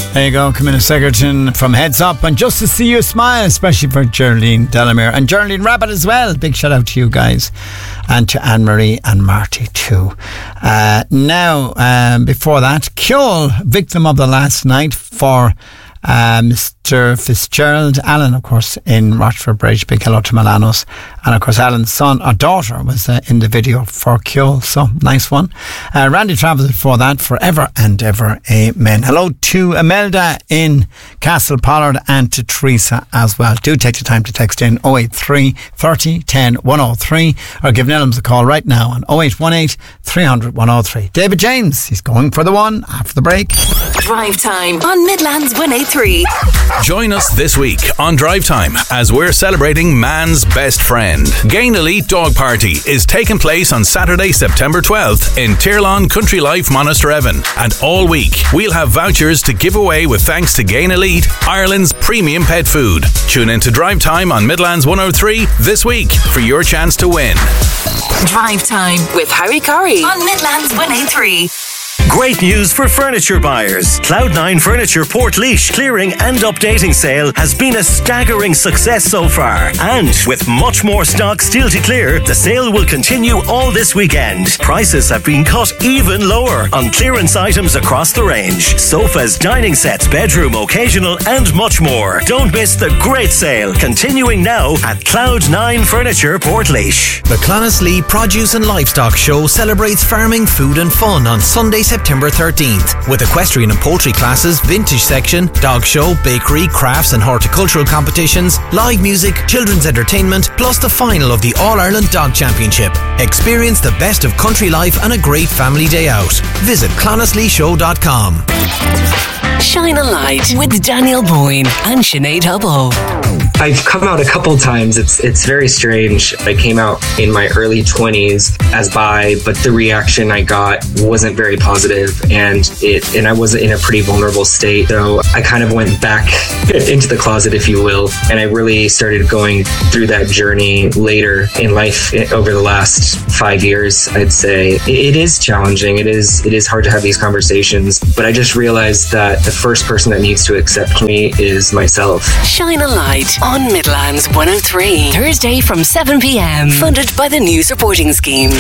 There you go, Camilla Segerton from Heads Up, and just to see you smile, especially for Geraldine Delamere and Geraldine Rabbit as well. Big shout out to you guys, and to Anne-Marie and Marty too. Now, before that, Kjol, victim of the last night for Mr. Fitzgerald. Alan, of course, in Rochford Bridge. Big hello to Milanos. And of course, Alan's son or daughter was in the video for Kjol. So, nice one. Randy Travers before that, Forever and Ever. Amen. Hello to Imelda in Castle Pollard and to Teresa as well. Do take the time to text in 083 30 10 103 or give Nellums a call right now on 0818 300 103. David James, he's going for the one after the break. Drive Time on Midlands 103. Join us this week on Drive Time as we're celebrating man's best friend. Gain Elite Dog Party is taking place on Saturday, September 12th in Tirlawn Country Life, Monasterevin. And all week, we'll have vouchers to give away with thanks to Gain Elite, Ireland's premium pet food. Tune in to Drive Time on Midlands 103 this week for your chance to win. Drive Time with Harry Corey on Midlands 103. Great news for furniture buyers. Cloud9 Furniture Portlaoise clearing and updating sale has been a staggering success so far. And with much more stock still to clear, the sale will continue all this weekend. Prices have been cut even lower on clearance items across the range. Sofas, dining sets, bedroom, occasional and much more. Don't miss the great sale continuing now at Cloud9 Furniture Portlaoise. The Clonaslee Produce and Livestock Show celebrates farming, food and fun on Sunday, September 13th, with equestrian and poultry classes, vintage section, dog show, bakery, crafts and horticultural competitions, live music, children's entertainment, plus the final of the All-Ireland Dog Championship. Experience the best of country life and a great family day out. Visit clonasleeshow.com. Shine a Light with Daniel Boyne and Sinead Hubble. I've come out a couple times. It's very strange. I came out in my early 20s as bi, but the reaction I got wasn't very positive, and I was in a pretty vulnerable state. So I kind of went back into the closet, if you will, and I really started going through that journey later in life over the last 5 years. I'd say it is challenging. It is hard to have these conversations, but I just realized that the first person that needs to accept me is myself. Shine a Light on Midlands 103. Thursday from 7 p.m. Funded by the News Reporting Scheme.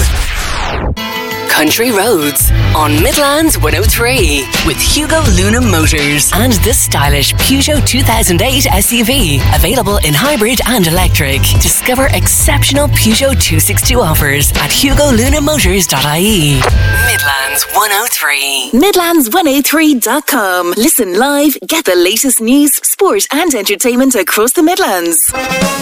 Country Roads on Midlands 103 with Hugo Luna Motors and the stylish Peugeot 2008 SUV, available in hybrid and electric. Discover exceptional Peugeot 262 offers at hugolunamotors.ie. Midlands 103. Midlands103.com. Listen live, get the latest news, sport and entertainment across the Midlands.